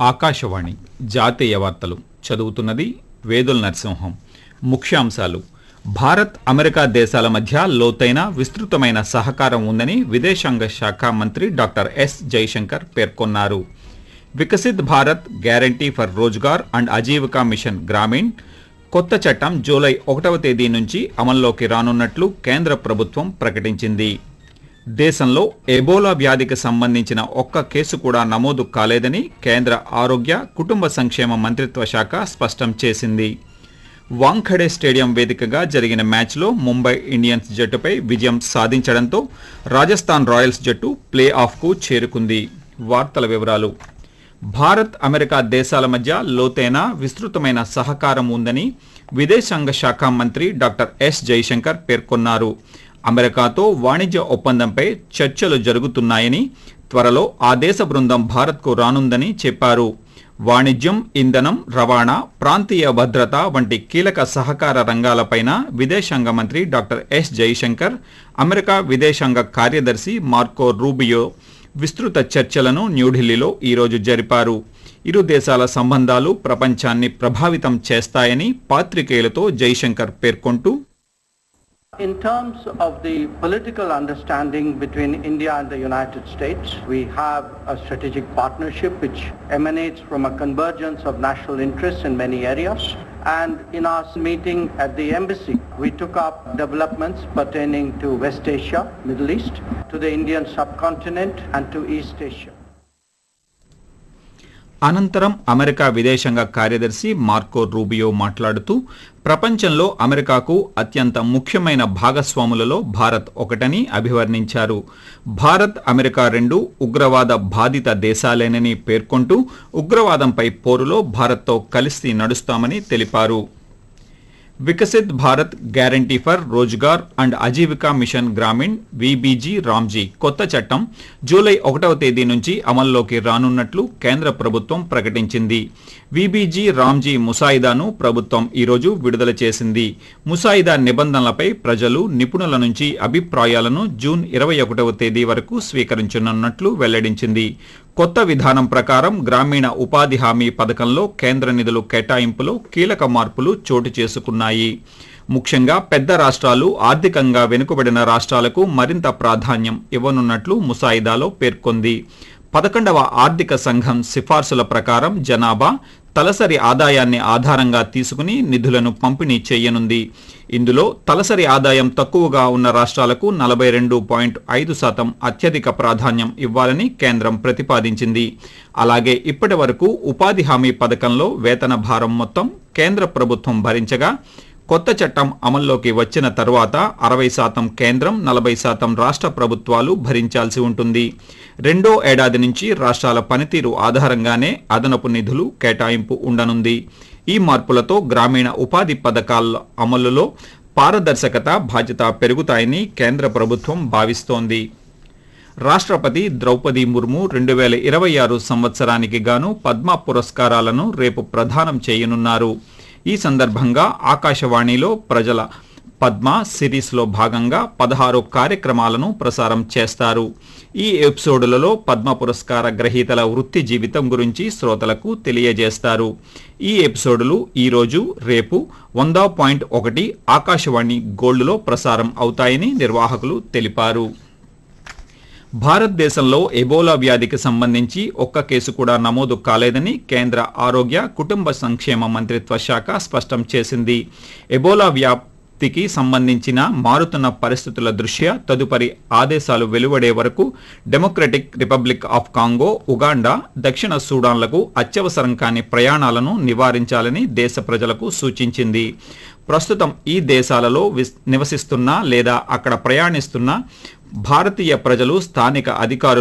ఆకాశవాణి జాతీయ వార్తలు చదువుతున్నది వేదుల నరసింహం. ముఖ్యాంశాలు: భారత్ అమెరికా దేశాల మధ్య లోతైన విస్తృతమైన సహకారం ఉందని విదేశాంగ శాఖ మంత్రి డాక్టర్ ఎస్ జైశంకర్ పేర్కొన్నారు. Viksit Bharat guarantee for Rozgar and Aajeevika machine Grameen కొత్త చట్టం జూలై 1వ తేదీ నుంచి అమల్లోకి రానున్నట్లు కేంద్ర ప్రభుత్వం ప్రకటించింది. దేశంలో ఎబోలా వ్యాధికి సంబంధించిన ఒక్క కేసు కూడా నమోదు కాలేదని కేంద్ర ఆరోగ్య కుటుంబ సంక్షేమ మంత్రిత్వ శాఖ స్పష్టం చేసింది. వాంఖడే స్టేడియం వేదికగా జరిగిన మ్యాచ్లో ముంబై ఇండియన్స్ జట్టుపై విజయం సాధించడంతో రాజస్థాన్ రాయల్స్ జట్టు ప్లే ఆఫ్కు చేరుకుంది. వార్తల వివరాలు: భారత్ అమెరికా దేశాల మధ్య లోతైన విస్తృతమైన సహకారం ఉందని విదేశాంగ శాఖ మంత్రి డాక్టర్ ఎస్ జైశంకర్ పేర్కొన్నారు. అమెరికాతో వాణిజ్య ఒప్పందంపై చర్చలు జరుగుతున్నాయని, త్వరలో ఆ దేశ బృందం భారత్కు రానుందని చెప్పారు. వాణిజ్యం, ఇంధనం, రవాణా, ప్రాంతీయ భద్రత వంటి కీలక సహకార రంగాలపైన విదేశాంగ మంత్రి డాక్టర్ ఎస్ జైశంకర్ అమెరికా విదేశాంగ కార్యదర్శి మార్కో రూబియో విస్తృత చర్చలను న్యూఢిల్లీలో ఈరోజు జరిపారు. ఇరు దేశాల సంబంధాలు ప్రపంచాన్ని ప్రభావితం చేస్తాయని పాత్రికేయులతో జైశంకర్ పేర్కొంటూ, In terms of the political understanding between India and the United States, we have a strategic partnership which emanates from a convergence of national interests in many areas. And in our meeting at the embassy, we took up developments pertaining to West Asia, Middle East, to the Indian subcontinent and to East Asia. అనంతరం America విదేశాంగ కార్యదర్శి Marco Rubio మాట్లాడుతూ, ప్రపంచంలో అమెరికాకు అత్యంత ముఖ్యమైన భాగస్వాములలో భారత్ ఒకటని అభివర్ణించారు. భారత్, అమెరికా రెండు ఉగ్రవాద బాధిత దేశాలేనని పేర్కొంటూ ఉగ్రవాదంపై పోరులో భారత్తో కలిసి నడుస్తామని తెలిపారు. Viksit Bharat guarantee for Rozgar and Aajeevika machine Grameen VBG Ramji కొత్త చట్టం జూలై 1వ తేదీ నుంచి అమల్లోకి రానున్నట్లు కేంద్ర ప్రభుత్వం ప్రకటించింది. విబీజీ రామ్జీ ముసాయిదాను ప్రభుత్వం ఈరోజు విడుదల చేసింది. ముసాయిదా నిబంధనలపై ప్రజలు, నిపుణుల నుంచి అభిప్రాయాలను జూన్ 21వ తేదీ వరకు స్వీకరించనున్నట్లు వెల్లడించింది. కొత్త విధానం ప్రకారం గ్రామీణ ఉపాధి హామీ పథకంలో కేంద్ర నిధులు కేటాయింపులో కీలక మార్పులు చోటు చేసుకున్నాయి. ముఖ్యంగా పెద్ద రాష్ట్రాలు, ఆర్థికంగా వెనుకబడిన రాష్ట్రాలకు మరింత ప్రాధాన్యం ఇవ్వనున్నట్లు ముసాయిదాలో పేర్కొంది. 11వ ఆర్థిక సంఘం సిఫార్సుల ప్రకారం జనాభా, తలసరి ఆదాయాన్ని ఆధారంగా తీసుకుని నిధులను పంపిణీ చేయనుంది. ఇందులో తలసరి ఆదాయం తక్కువగా ఉన్న రాష్ట్రాలకు 42.5% అత్యధిక ప్రాధాన్యం ఇవ్వాలని కేంద్రం ప్రతిపాదించింది. అలాగే ఇప్పటి వరకు ఉపాధి హామీ పథకంలో వేతన భారం మొత్తం కేంద్ర ప్రభుత్వం భరించగా, కొత్త చట్టం అమల్లోకి వచ్చిన తరువాత 60% కేంద్రం, 40% రాష్ట్ర ప్రభుత్వాలు భరించాల్సి ఉంటుంది. రెండో ఏడాది నుంచి రాష్ట్రాల పనితీరు ఆధారంగానే అదనపు నిధులు కేటాయింపు ఉండనుంది. ఈ మార్పులతో గ్రామీణ ఉపాధి పథకాల అమలులో పారదర్శకత, బాధ్యత పెరుగుతాయని కేంద్ర ప్రభుత్వం భావిస్తోంది. రాష్ట్రపతి ద్రౌపది ముర్ము 2026 సంవత్సరానికి గాను పద్మ పురస్కారాలను రేపు ప్రదానం చేయనున్నారు. ఈ సందర్భంగా ఆకాశవాణిలో ప్రజల పద్మ సిరీస్లో భాగంగా 16 కార్యక్రమాలను ప్రసారం చేస్తారు. ఈ ఎపిసోడులలో పద్మ పురస్కార గ్రహీతల వృత్తి జీవితం గురించి శ్రోతలకు తెలియజేస్తారు. ఈ ఎపిసోడులు ఈరోజు, రేపు 100.1 ఆకాశవాణి గోల్డ్లో ప్రసారం అవుతాయని నిర్వాహకులు తెలిపారు. భారతదేశంలో ఎబోలా వ్యాధికి సంబంధించి ఒక్క కేసు కూడా నమోదు కాలేదని కేంద్ర ఆరోగ్య కుటుంబ సంక్షేమ మంత్రిత్వ శాఖ స్పష్టం చేసింది. ఎబోలా వ్యాప్తికి సంబంధించిన మారుతున్న పరిస్థితుల దృష్ట్యా తదుపరి ఆదేశాలు వెలువడే వరకు democratic republic of Congo, Uganda, దక్షిణ సూడాన్లకు అత్యవసరం కాని ప్రయాణాలను నివారించాలని దేశ ప్రజలకు సూచించింది. ప్రస్తుతం ఈ దేశాలలో నివసిస్తున్న లేదా అక్కడ ప్రయాణిస్తున్న భారతీయ ప్రజలు, స్థానిక అధికారులు